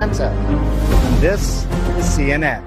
And this is CNN.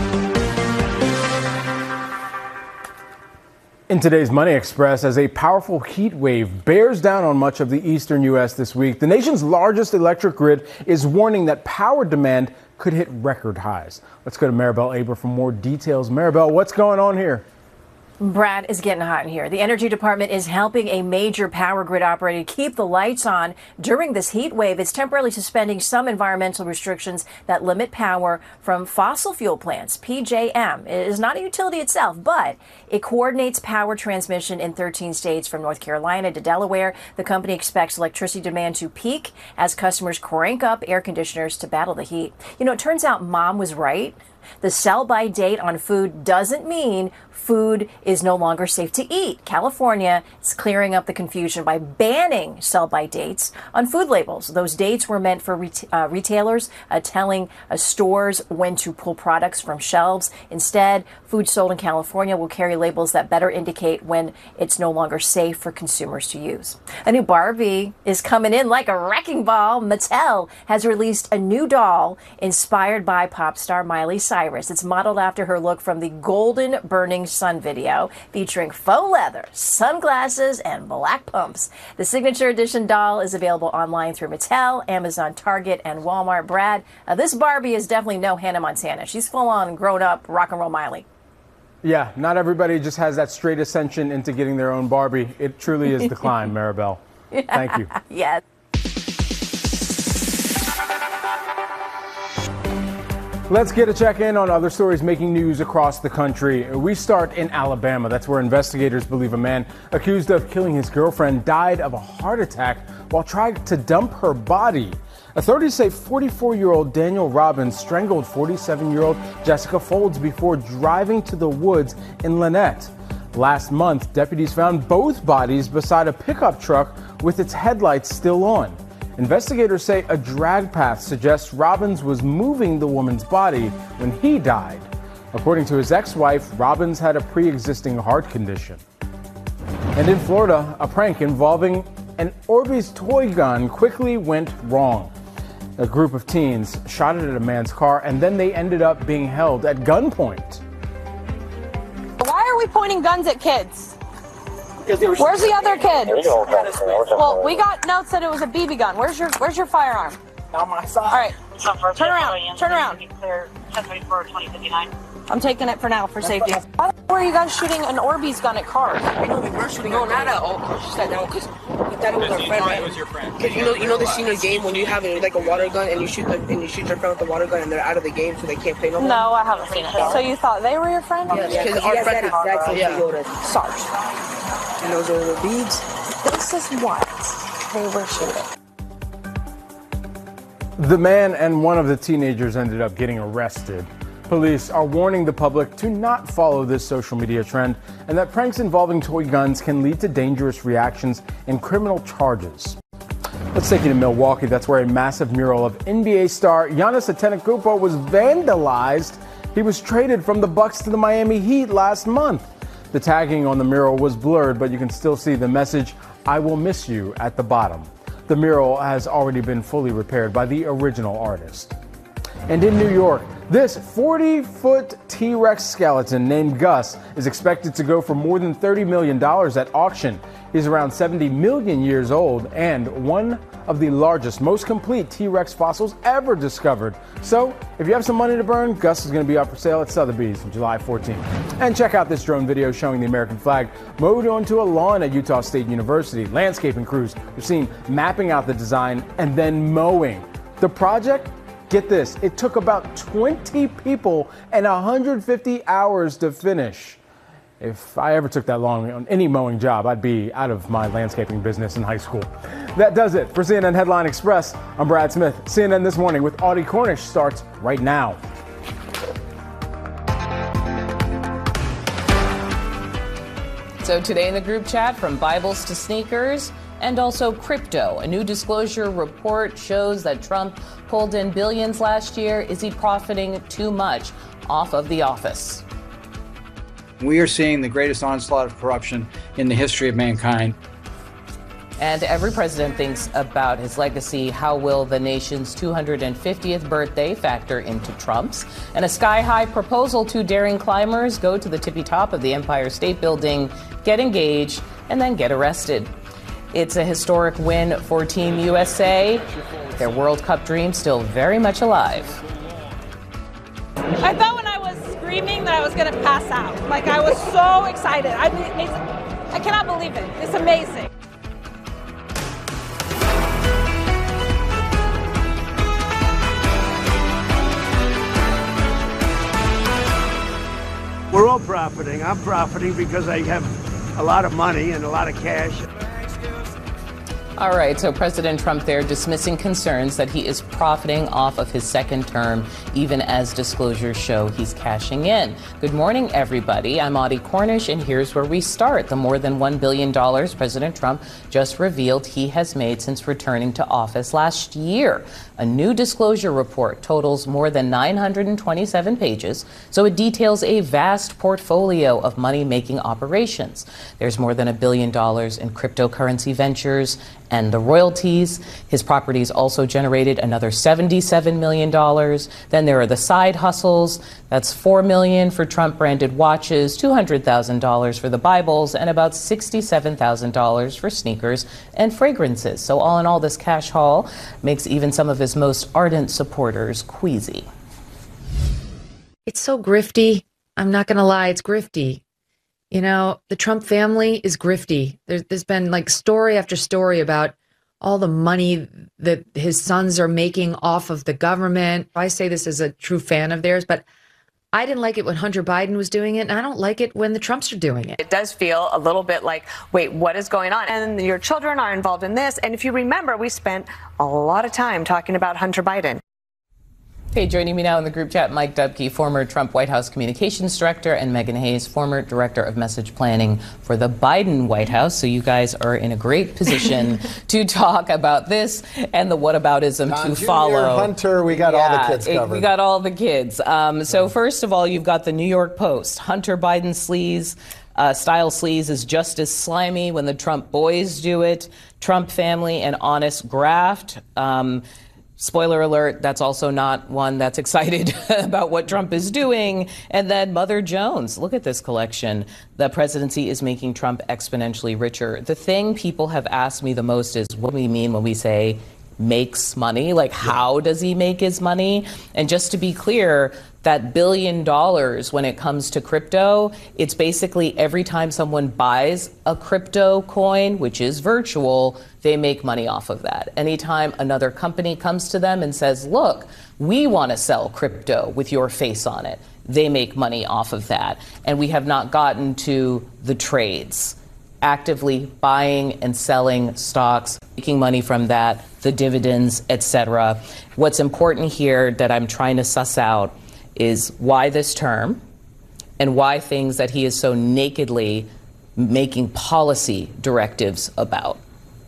In today's Money Express, as a powerful heat wave bears down on much of the eastern U.S. this week, the nation's largest electric grid is warning that power demand could hit record highs. Let's go to Maribel Aber for more details. Maribel, what's going on here? Brad, is getting hot in here. The Energy Department is helping a major power grid operator keep the lights on during this heat wave. It's temporarily suspending some environmental restrictions that limit power from fossil fuel plants. PJM is not a utility itself, but it coordinates power transmission in 13 states from North Carolina to Delaware. The company expects electricity demand to peak as customers crank up air conditioners to battle the heat. You know, it turns out Mom was right. The sell-by date on food doesn't mean food is no longer safe to eat. California is clearing up the confusion by banning sell-by dates on food labels. Those dates were meant for retailers telling stores when to pull products from shelves. Instead, food sold in California will carry labels that better indicate when it's no longer safe for consumers to use. A new Barbie is coming in like a wrecking ball. Mattel has released a new doll inspired by pop star Miley Cyrus. It's modeled after her look from the Golden Burning Sun video, featuring faux leather, sunglasses, and black pumps. The signature edition doll is available online through Mattel, Amazon, Target, and Walmart. Brad, this Barbie is definitely no Hannah Montana. She's full-on grown-up rock and roll Miley. Yeah, not everybody just has that straight ascension into getting their own Barbie. It truly is the climb, Maribel. Thank you. Yes. Let's get a check-in on other stories making news across the country. We start in Alabama. That's where investigators believe a man accused of killing his girlfriend died of a heart attack while trying to dump her body. Authorities say 44-year-old Daniel Robbins strangled 47-year-old Jessica Folds before driving to the woods in Lynette. Last month, deputies found both bodies beside a pickup truck with its headlights still on. Investigators say a drag path suggests Robbins was moving the woman's body when he died. According to his ex-wife, Robbins had a pre-existing heart condition. And in Florida, a prank involving an Orbeez toy gun quickly went wrong. A group of teens shot it at a man's car, and then they ended up being held at gunpoint. Why are we pointing guns at kids? Where's the other kid? Well, we got notes that it was a BB gun. Where's your firearm? On my side. All right, turn around. Turn around. I'm taking it for now for safety. Why were you guys shooting an Orbeez gun at cars? I know we were shooting. No, not at all. She sat down because we thought it was our friend. It was your friend. Because you know the senior game when you have like a water gun and you shoot your friend with the water gun and they're out of the game so they can't play no more. No, I haven't seen it. So you thought they were your friend? Yes, because our friend is Sarge. And those are the beads. This is what they were shooting. The man and one of the teenagers ended up getting arrested. Police are warning the public to not follow this social media trend and that pranks involving toy guns can lead to dangerous reactions and criminal charges. Let's take you to Milwaukee. That's where a massive mural of NBA star Giannis Antetokounmpo was vandalized. He was traded from the Bucks to the Miami Heat last month. The tagging on the mural was blurred, but you can still see the message, "I will miss you," at the bottom. The mural has already been fully repaired by the original artist. And in New York, this 40-foot T-Rex skeleton named Gus is expected to go for more than $30 million at auction. He's around 70 million years old and one of the largest, most complete T-Rex fossils ever discovered. So if you have some money to burn, Gus is going to be up for sale at Sotheby's on July 14th. And check out this drone video showing the American flag mowed onto a lawn at Utah State University. Landscaping crews were seen mapping out the design and then mowing. The project, get this, it took about 20 people and 150 hours to finish. If I ever took that long on any mowing job, I'd be out of my landscaping business in high school. That does it for CNN Headline Express. I'm Brad Smith. CNN This Morning with Audie Cornish starts right now. So today in the group chat, from Bibles to sneakers and also crypto. A new disclosure report shows that Trump pulled in billions last year. Is he profiting too much off of the office? We are seeing the greatest onslaught of corruption in the history of mankind. And every president thinks about his legacy. How will the nation's 250th birthday factor into Trump's? And a sky-high proposal to daring climbers: go to the tippy top of the Empire State Building, get engaged, and then get arrested. It's a historic win for Team USA. Their World Cup dream still very much alive. I thought when I was screaming that I was going to pass out. Like, I was so excited. I mean, I cannot believe it. It's amazing. We're all profiting. I'm profiting because I have a lot of money and a lot of cash. All right, so President Trump there dismissing concerns that he is profiting off of his second term, even as disclosures show he's cashing in. Good morning, everybody. I'm Audie Cornish, and here's where we start. The more than $1 billion President Trump just revealed he has made since returning to office last year. A new disclosure report totals more than 927 pages, so it details a vast portfolio of money-making operations. There's more than $1 billion in cryptocurrency ventures and the royalties. His properties also generated another $77 million. Then there are the side hustles. That's $4 million for Trump-branded watches, $200,000 for the Bibles, and about $67,000 for sneakers and fragrances. So all in all, this cash haul makes even some of his most ardent supporters queasy. It's so grifty. I'm not going to lie, it's grifty. You know, the Trump family is grifty. There's been like story after story about all the money that his sons are making off of the government. I say this as a true fan of theirs, but I didn't like it when Hunter Biden was doing it, and I don't like it when the Trumps are doing it. It does feel a little bit like, wait, what is going on? And your children are involved in this. And if you remember, we spent a lot of time talking about Hunter Biden. Hey, joining me now in the group chat, Mike Dubke, former Trump White House Communications Director, and Megan Hayes, former Director of Message Planning for the Biden White House. So you guys are in a great position to talk about this and the whataboutism Don to Jr., follow. Hunter, we got all the kids covered. We got all the kids. So first of all, you've got the New York Post. Hunter Biden style sleaze is just as slimy when the Trump boys do it. Trump family and honest graft. Spoiler alert, that's also not one that's excited about what Trump is doing. And then Mother Jones, look at this collection. The presidency is making Trump exponentially richer. The thing people have asked me the most is what do we mean when we say makes money? Like, how does he make his money? And just to be clear, that $1 billion when it comes to crypto, it's basically every time someone buys a crypto coin, which is virtual, they make money off of that. Anytime another company comes to them and says, look, we want to sell crypto with your face on it, they make money off of that. And we have not gotten to the trades, actively buying and selling stocks, making money from that, the dividends, etc. What's important here that I'm trying to suss out is why this term and why things that he is so nakedly making policy directives about.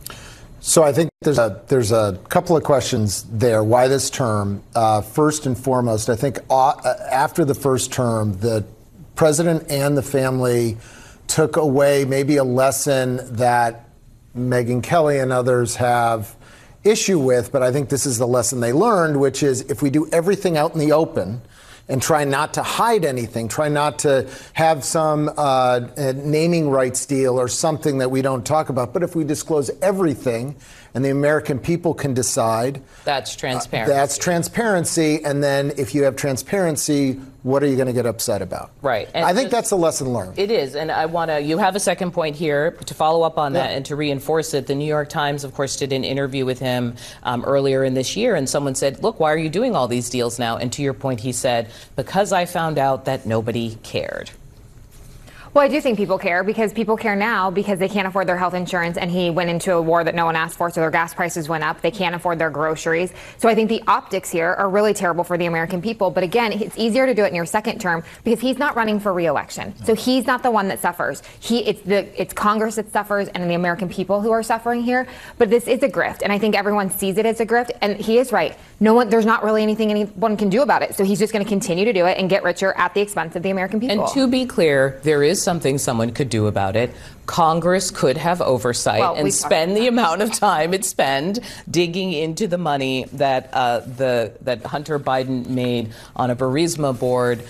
So I think there's a couple of questions there. Why this term? First and foremost, I think after the first term, the president and the family took away maybe a lesson that Megyn Kelly and others have issue with, but I think this is the lesson they learned, which is if we do everything out in the open and try not to hide anything, try not to have some naming rights deal or something that we don't talk about. But if we disclose everything and the American people can decide. That's transparency. That's transparency. And then if you have transparency, what are you going to get upset about? Right. And I think that's a lesson learned. It is. And you have a second point here to follow up on that and to reinforce it. The New York Times, of course, did an interview with him earlier in this year. And someone said, look, why are you doing all these deals now? And to your point, he said, because I found out that nobody cared. Well, I do think people care because people care now because they can't afford their health insurance and he went into a war that no one asked for, so their gas prices went up. They can't afford their groceries. So I think the optics here are really terrible for the American people. But again, it's easier to do it in your second term because he's not running for re-election. So he's not the one that suffers. It's Congress that suffers and the American people who are suffering here. But this is a grift, and I think everyone sees it as a grift. And he is right. There's not really anything anyone can do about it. So he's just going to continue to do it and get richer at the expense of the American people. And to be clear, there is is something someone could do about it. Congress could have oversight and spend the amount of time it spend digging into the money that that Hunter Biden made on a Burisma board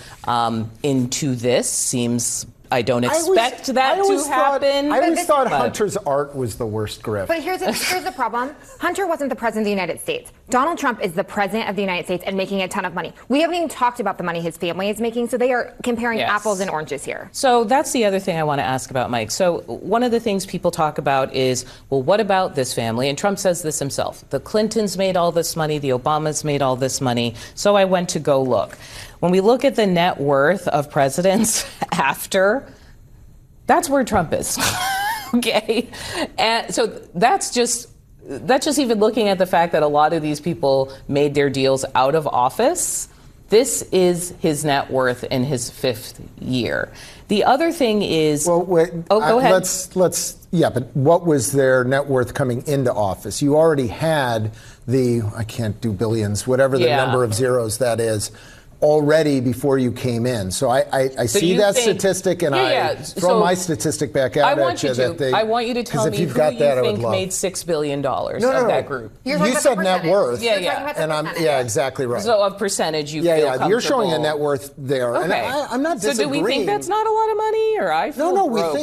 into this. Seems I don't expect that to happen. I always thought Hunter's art was the worst grift. But here's the problem. Hunter wasn't the president of the United States. Donald Trump is the president of the United States and making a ton of money. We haven't even talked about the money his family is making, so they are comparing apples and oranges here. So that's the other thing I want to ask about, Mike. So one of the things people talk about is, well, what about this family? And Trump says this himself. The Clintons made all this money. The Obamas made all this money. So I went to go look. When we look at the net worth of presidents after, that's where Trump is. Okay. And so that's just even looking at the fact that a lot of these people made their deals out of office. This is his net worth in his 5th year. The other thing is, well, wait, go ahead. But what was their net worth coming into office? You already had I can't do billions, whatever the number of zeros that is, already before you came in. So I see that statistic, and I throw my statistic back out at you. I want you to tell me who you think made $6 billion of that group. You said net worth. And I'm exactly right. So of percentage, you feel comfortable. You're showing a net worth there. Okay. And I'm not disagreeing. So do we think that's not a lot of money, or I feel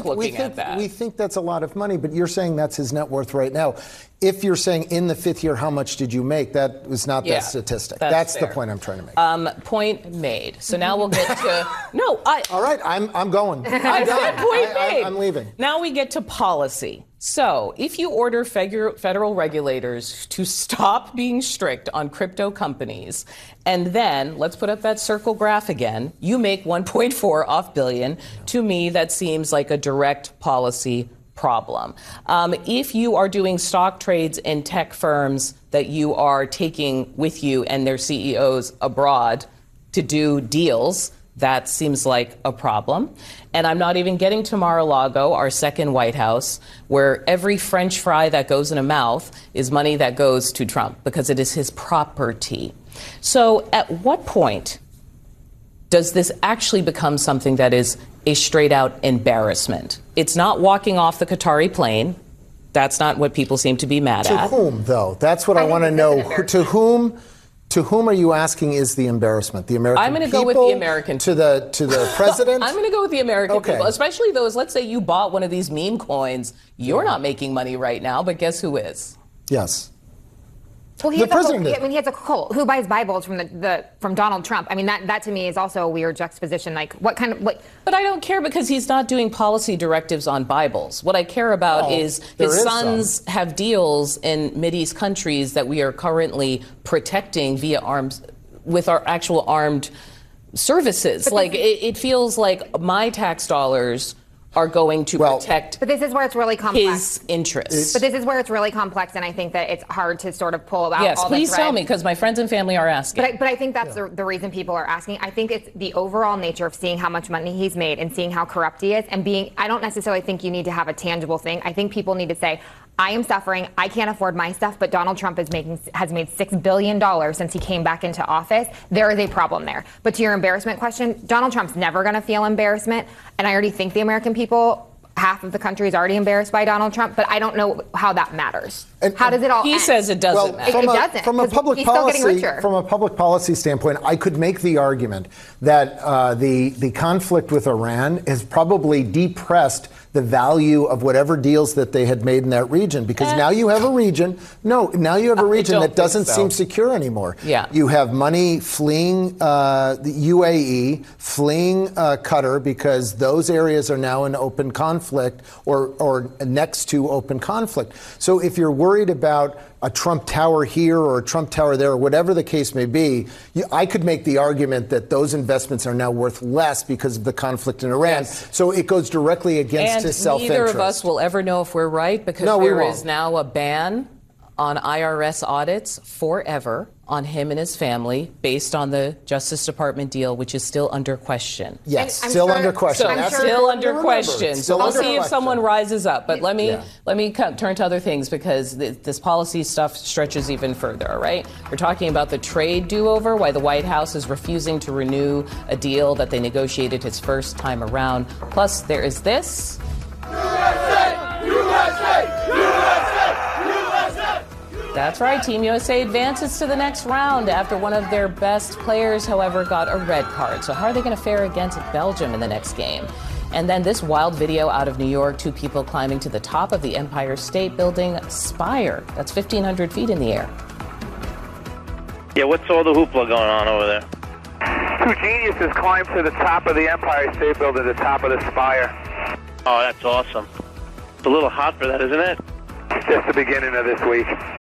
we think that's a lot of money, but you're saying that's his net worth right now. If you're saying in the 5th year, how much did you make? That was not that statistic. That's the point I'm trying to make. Point made. So now we'll get to All right, I'm going. I said point made. I'm leaving. Now we get to policy. So if you order federal regulators to stop being strict on crypto companies, and then let's put up that circle graph again, you make 1.4 off billion. To me, that seems like a direct policy problem. If you are doing stock trades in tech firms that you are taking with you and their CEOs abroad to do deals, that seems like a problem. And I'm not even getting to Mar-a-Lago, our second White House, where every French fry that goes in a mouth is money that goes to Trump because it is his property. So at what point does this actually become something that is a straight out embarrassment? It's not walking off the Qatari plane. That's not what people seem to be mad at. To whom, though? That's what I want to know. To whom are you asking is the embarrassment? The American people? I'm going to go with the American people. To the president? I'm going to go with the American people, especially those, let's say you bought one of these meme coins. You're not making money right now, but guess who is? Yes. Well, he has a cult. Who buys Bibles from Donald Trump? I mean, that to me is also a weird juxtaposition. Like, what kind of what? But I don't care because he's not doing policy directives on Bibles. What I care about is his sons have deals in Mideast countries that we are currently protecting via arms with our actual armed services. Like, it feels like my tax dollars are going to protect. But this is where it's really complex. His interests. But this is where it's really complex, and I think that it's hard to sort of pull out. Yes, all please the tell me, because my friends and family are asking. But I think that's the reason people are asking. I think it's the overall nature of seeing how much money he's made and seeing how corrupt he is, and I don't necessarily think you need to have a tangible thing. I think people need to say, I am suffering. I can't afford my stuff, but Donald Trump has made $6 billion since he came back into office. There is a problem there. But to your embarrassment question, Donald Trump's never going to feel embarrassment, and I already think the American people, half of the country is already embarrassed by Donald Trump, but I don't know how that matters. How does it all end? He says it doesn't matter. It doesn't. From a public policy standpoint, I could make the argument that the conflict with Iran has probably depressed the value of whatever deals that they had made in that region, because now you have a region. That doesn't seem secure anymore. Yeah. You have money fleeing the UAE, fleeing Qatar, because those areas are now in open conflict or next to open conflict. So if you're worried about a Trump Tower here or a Trump Tower there, or whatever the case may be, I could make the argument that those investments are now worth less because of the conflict in Iran. Yes. So it goes directly against his self-interest. Neither of us will ever know if we're right, because there is now a ban on IRS audits forever on him and his family based on the Justice Department deal, which is still under question. Yes, still under question. So still under question. So we'll see if someone rises up. But let me turn to other things, because this policy stuff stretches even further, all right? We're talking about the trade do-over, why the White House is refusing to renew a deal that they negotiated his first time around. Plus, there is this. USA! USA! USA! USA! That's right. Team USA advances to the next round after one of their best players, however, got a red card. So how are they going to fare against Belgium in the next game? And then this wild video out of New York, 2 people climbing to the top of the Empire State Building spire. That's 1,500 feet in the air. Yeah, what's all the hoopla going on over there? 2 geniuses climbed to the top of the Empire State Building, the top of the spire. Oh, that's awesome. It's a little hot for that, isn't it? It's just the beginning of this week.